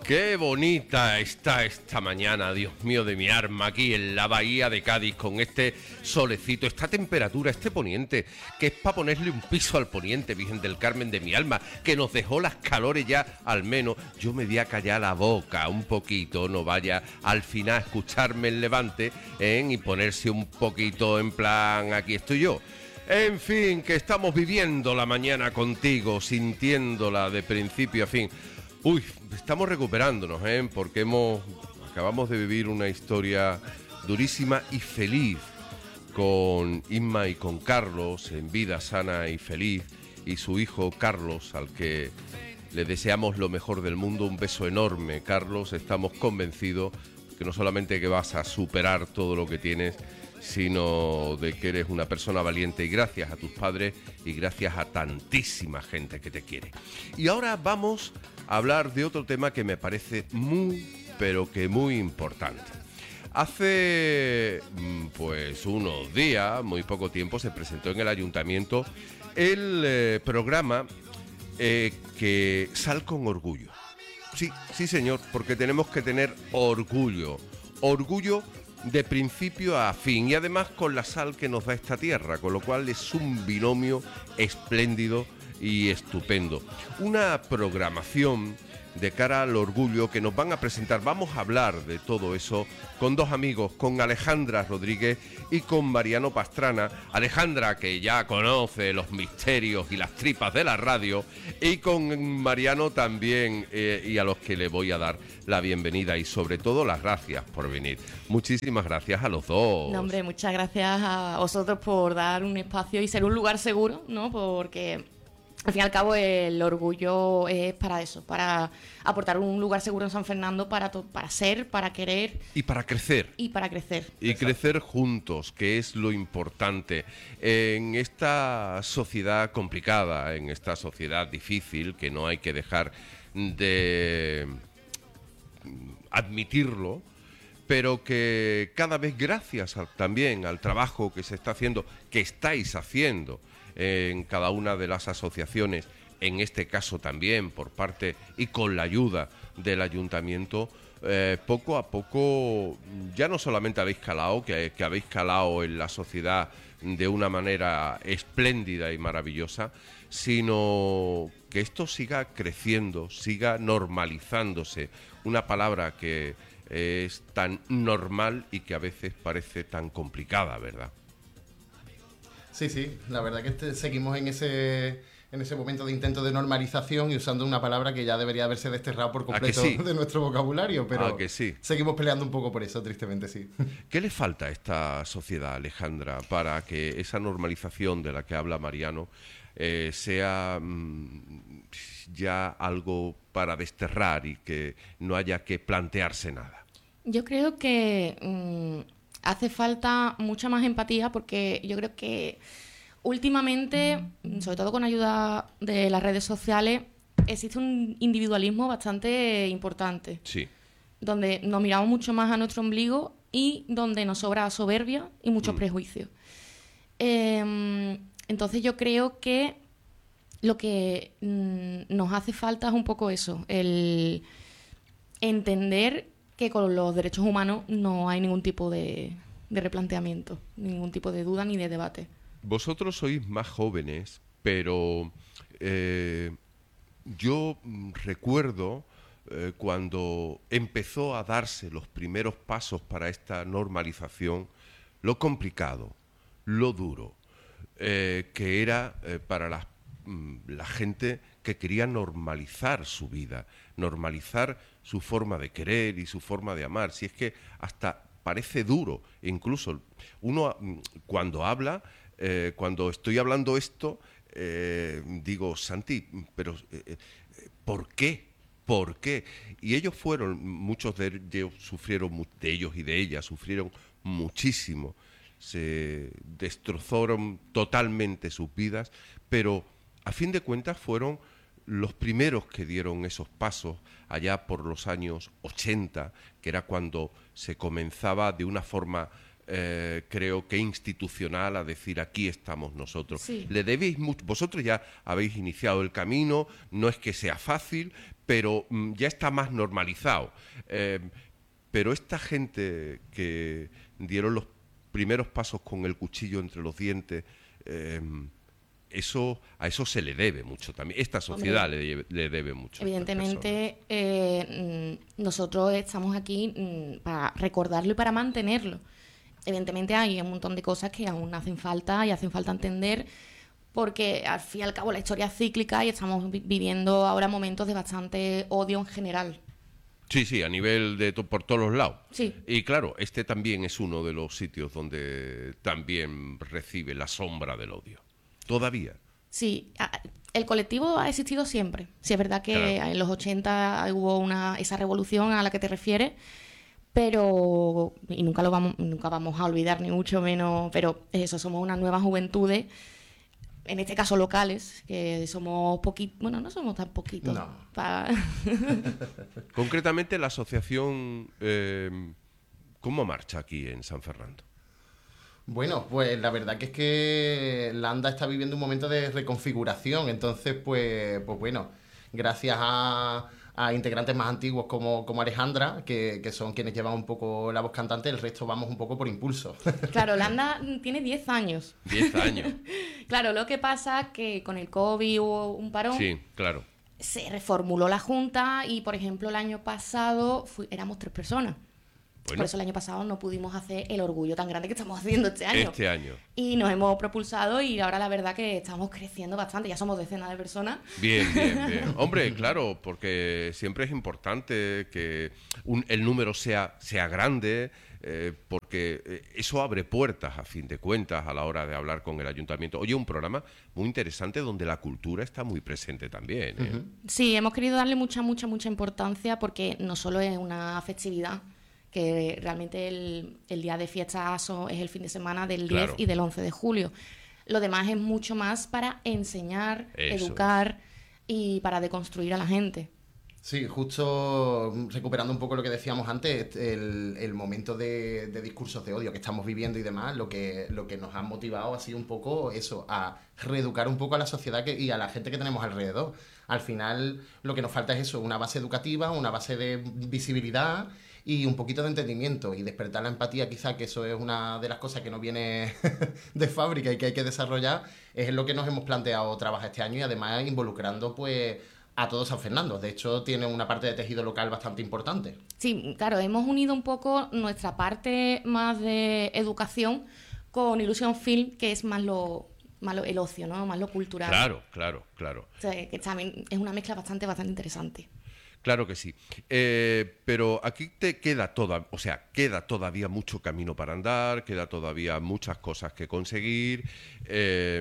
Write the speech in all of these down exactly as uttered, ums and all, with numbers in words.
Qué bonita está esta mañana, Dios mío de mi arma, aquí en la bahía de Cádiz, con este solecito, esta temperatura, este poniente, que es para ponerle un piso al poniente, Virgen del Carmen de mi alma, que nos dejó las calores ya, al menos. Yo me voy a callar la boca un poquito, no vaya al final a escucharme el levante, ¿eh? Y ponerse un poquito en plan, aquí estoy yo. En fin, que estamos viviendo la mañana contigo, sintiéndola de principio a fin. Uy, estamos recuperándonos, ¿eh? Porque hemos acabamos de vivir una historia durísima y feliz con Inma y con Carlos, en vida sana y feliz, y su hijo Carlos, al que le deseamos lo mejor del mundo. Un beso enorme, Carlos. Estamos convencidos que no solamente que vas a superar todo lo que tienes, sino de que eres una persona valiente, y gracias a tus padres y gracias a tantísima gente que te quiere. Y ahora vamos a hablar de otro tema que me parece muy, pero que muy importante. Hace pues unos días, muy poco tiempo, se presentó en el ayuntamiento el eh, programa eh, que Sal con Orgullo. Sí, sí señor, porque tenemos que tener orgullo, orgullo de principio a fin, y además con la sal que nos da esta tierra, con lo cual es un binomio espléndido y estupendo. Una programación de cara al orgullo que nos van a presentar. Vamos a hablar de todo eso con dos amigos, con Alejandra Rodríguez y con Mariano Pastrana. Alejandra, que ya conoce los misterios y las tripas de la radio, y con Mariano también, eh, y a los que le voy a dar la bienvenida y sobre todo las gracias por venir. Muchísimas gracias a los dos. No, hombre, muchas gracias a vosotros por dar un espacio y ser un lugar seguro, ¿no? Porque al fin y al cabo el orgullo es para eso, para aportar un lugar seguro en San Fernando, para, to- para ser, para querer Y para crecer. y para crecer. Y crecer juntos, que es lo importante. En esta sociedad complicada, en esta sociedad difícil, que no hay que dejar de admitirlo, pero que cada vez gracias a, también al trabajo que se está haciendo, que estáis haciendo en cada una de las asociaciones, en este caso también por parte y con la ayuda del ayuntamiento, eh, poco a poco ya no solamente habéis calado, que, que habéis calado en la sociedad de una manera espléndida y maravillosa, sino que esto siga creciendo, siga normalizándose, una palabra que es tan normal y que a veces parece tan complicada, ¿verdad? Sí, sí, la verdad que este, seguimos en ese en ese momento de intento de normalización y usando una palabra que ya debería haberse desterrado por completo sí? de nuestro vocabulario, pero ¿A que sí? Seguimos peleando un poco por eso, tristemente sí. ¿Qué le falta a esta sociedad, Alejandra, para que esa normalización de la que habla Mariano eh, sea mmm, ya algo para desterrar y que no haya que plantearse nada? Yo creo que mmm, hace falta mucha más empatía, porque yo creo que últimamente, sobre todo con ayuda de las redes sociales, existe un individualismo bastante importante. Sí. Donde nos miramos mucho más a nuestro ombligo y donde nos sobra soberbia y muchos Mm. prejuicios. Eh, entonces yo creo que lo que mm, nos hace falta es un poco eso, el entender que con los derechos humanos no hay ningún tipo de, de replanteamiento, ningún tipo de duda ni de debate. Vosotros sois más jóvenes, pero eh, yo mm, recuerdo eh, cuando empezó a darse los primeros pasos para esta normalización, lo complicado, lo duro, eh, que era eh, para la, mm, la gente que quería normalizar su vida, normalizar su forma de querer y su forma de amar. Si es que hasta parece duro, incluso uno mm, cuando habla, eh, cuando estoy hablando esto, eh, digo, Santi, pero eh, ¿por qué? ¿Por qué? Y ellos fueron, muchos de ellos sufrieron, de ellos y de ellas sufrieron muchísimo, se destrozaron totalmente sus vidas, pero a fin de cuentas fueron los primeros que dieron esos pasos allá por los años ochenta, que era cuando se comenzaba de una forma eh, creo que institucional a decir aquí estamos nosotros. Sí. Le debéis mucho, vosotros ya habéis iniciado el camino, no es que sea fácil, pero mm, ya está más normalizado. Eh, pero esta gente que dieron los primeros pasos con el cuchillo entre los dientes, eh, eso a eso se le debe mucho también. Esta sociedad le, le debe mucho. Evidentemente, eh, nosotros estamos aquí mm, para recordarlo y para mantenerlo. Evidentemente hay un montón de cosas que aún hacen falta y hacen falta entender, porque al fin y al cabo la historia es cíclica y estamos vi- viviendo ahora momentos de bastante odio en general. Sí, sí, a nivel de to- por todos los lados. Sí. Y claro, este también es uno de los sitios donde también recibe la sombra del odio. Todavía. Sí, a- el colectivo ha existido siempre. Sí, es verdad que Claro. en los ochenta hubo una, esa revolución a la que te refieres, pero, y nunca lo vamos, nunca vamos a olvidar, ni mucho menos, pero eso, somos unas nuevas juventudes, en este caso locales, que somos poquitos, bueno, no somos tan poquitos. No. pa- Concretamente la asociación, eh, ¿cómo marcha aquí en San Fernando? Bueno, pues la verdad que es que Landa está viviendo un momento de reconfiguración, entonces pues, pues bueno, gracias a, a integrantes más antiguos como, como Alejandra, que, que son quienes llevan un poco la voz cantante, el resto vamos un poco por impulso. Claro, Landa tiene diez años. Diez años. Claro, lo que pasa es que con el COVID hubo un parón. Sí, claro. Se reformuló la junta y, por ejemplo, el año pasado fui- éramos tres personas. Bueno, Por eso el año pasado no pudimos hacer el orgullo tan grande que estamos haciendo este año. este año. Y nos hemos propulsado y ahora la verdad que estamos creciendo bastante. Ya somos decenas de personas. Bien, bien, bien. Hombre, claro, porque siempre es importante que un- el número sea, sea grande, eh, porque eh, eso abre puertas, a fin de cuentas, a la hora de hablar con el ayuntamiento. Oye, un programa muy interesante donde la cultura está muy presente también. ¿eh? Sí, hemos querido darle mucha, mucha, mucha importancia porque no solo es una festividad, que realmente el, el día de fiesta so- es el fin de semana del diez Claro. y del once de julio. Lo demás es mucho más para enseñar, Eso educar y para deconstruir a la gente. Sí, justo recuperando un poco lo que decíamos antes, el, el momento de, de discursos de odio que estamos viviendo y demás, lo que, lo que nos ha motivado ha sido un poco eso, a reeducar un poco a la sociedad que, y a la gente que tenemos alrededor. Al final lo que nos falta es eso, una base educativa, una base de visibilidad y un poquito de entendimiento y despertar la empatía, quizá que eso es una de las cosas que no viene de fábrica y que hay que desarrollar, es lo que nos hemos planteado trabajar este año y además involucrando pues a todo San Fernando. De hecho, tiene una parte de tejido local bastante importante. Sí, claro, hemos unido un poco nuestra parte más de educación con Illusion Film, que es más lo, más lo el ocio, ¿no? Más lo cultural. Claro, claro, claro. O sea, que también es una mezcla bastante, bastante interesante. Claro que sí. Eh, pero aquí te queda toda, o sea, queda todavía mucho camino para andar, queda todavía muchas cosas que conseguir, eh,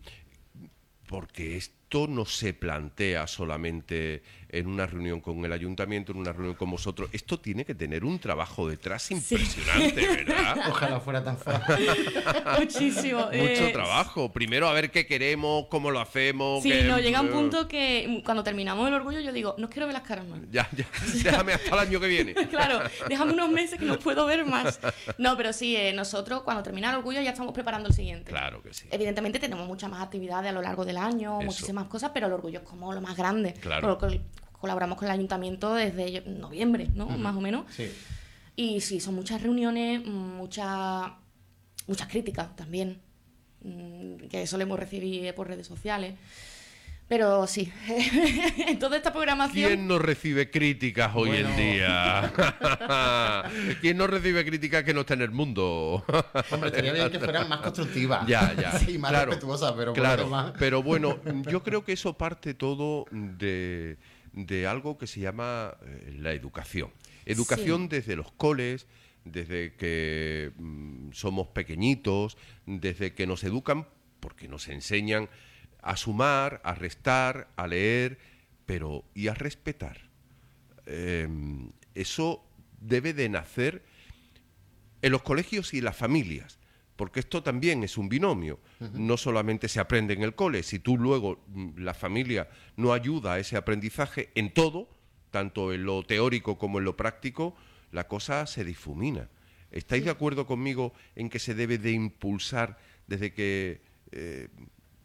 porque esto no se plantea solamente en una reunión con el ayuntamiento, en una reunión con vosotros. Esto tiene que tener un trabajo detrás impresionante, ¿verdad? Ojalá fuera tan fácil. Muchísimo. Mucho eh, trabajo. Primero a ver qué queremos, cómo lo hacemos. Sí, qué- no, llega un eh, punto que mm, cuando terminamos el orgullo yo digo, no quiero ver las caras más. Ya, ya. Déjame hasta el año que viene. Claro, déjame unos meses que no puedo ver más. No, pero sí, eh, nosotros cuando termina el orgullo ya estamos preparando el siguiente. Claro que sí. Evidentemente tenemos muchas más actividades a lo largo del año, Eso. muchísimas cosas, pero el orgullo es como lo más grande. Claro. Porque colaboramos con el ayuntamiento desde yo- noviembre, ¿no? Más o menos. Sí. Y sí, son muchas reuniones, muchas muchas críticas también, mm, que solemos recibir por redes sociales. Pero sí, en toda esta programación... ¿Quién no recibe críticas hoy Bueno. en día? ¿Quién no recibe críticas que no está en el mundo? Hombre, estaría bien que fueran más constructivas. Ya, ya. Sí, más Claro, respetuosas, pero por lo claro. demás- Pero bueno, yo creo que eso parte todo de, de algo que se llama eh, la educación. Educación Sí. desde los coles, desde que mm, somos pequeñitos, desde que nos educan, porque nos enseñan a sumar, a restar, a leer, pero y a respetar. Eh, eso debe de nacer en los colegios y en las familias, porque esto también es un binomio. No solamente se aprende en el cole, si tú luego, mm, la familia no ayuda a ese aprendizaje en todo, tanto en lo teórico como en lo práctico, la cosa se difumina. ¿Estáis de acuerdo conmigo en que se debe de impulsar desde que eh,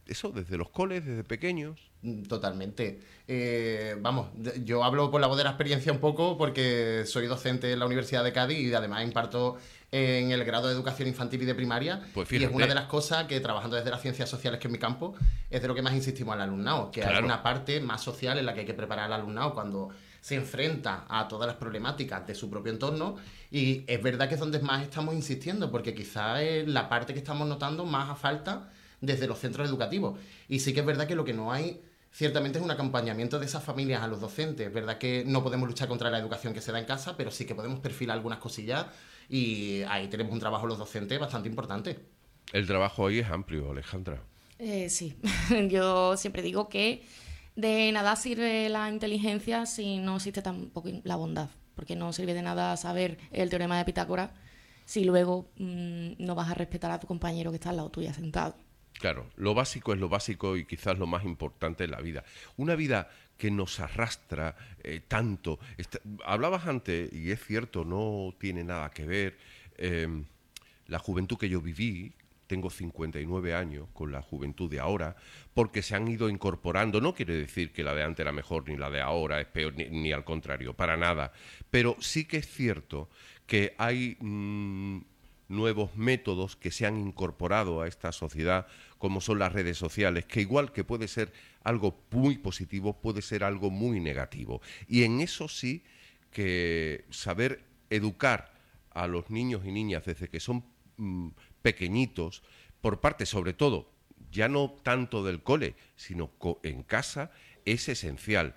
eso, desde los coles, desde pequeños. Totalmente. Eh, vamos, yo hablo por la voz de la experiencia un poco porque soy docente en la Universidad de Cádiz y además imparto en el grado de Educación Infantil y de Primaria. Pues y fíjate. es una de las cosas que, trabajando desde las ciencias sociales, que es mi campo, es de lo que más insistimos al alumnado, que Claro. hay una parte más social en la que hay que preparar al alumnado cuando se enfrenta a todas las problemáticas de su propio entorno, y es verdad que es donde más estamos insistiendo, porque quizás es la parte que estamos notando más a falta desde los centros educativos. Y sí que es verdad que lo que no hay ciertamente es un acompañamiento de esas familias a los docentes. Es verdad que no podemos luchar contra la educación que se da en casa, pero sí que podemos perfilar algunas cosillas, y ahí tenemos un trabajo los docentes bastante importante. El trabajo ahí es amplio, Alejandra. Eh, sí, yo siempre digo que de nada sirve la inteligencia si no existe tampoco la bondad, porque no sirve de nada saber el teorema de Pitágoras si luego mmm, no vas a respetar a tu compañero que está al lado tuyo sentado. Claro, lo básico es lo básico y quizás lo más importante en la vida. Una vida que nos arrastra eh, tanto. Está, hablabas antes, y es cierto, no tiene nada que ver, eh, la juventud que yo viví, tengo cincuenta y nueve años, con la juventud de ahora, porque se han ido incorporando. No quiere decir que la de antes era mejor, ni la de ahora es peor, ni, ni al contrario, para nada. Pero sí que es cierto que hay mmm, nuevos métodos que se han incorporado a esta sociedad, como son las redes sociales, que igual que puede ser algo muy positivo, puede ser algo muy negativo. Y en eso sí que saber educar a los niños y niñas desde que son mmm, pequeñitos, por parte sobre todo, ya no tanto del cole, sino en casa, es esencial,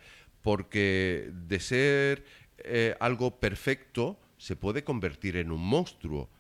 porque de ser eh, algo perfecto se puede convertir en un monstruo.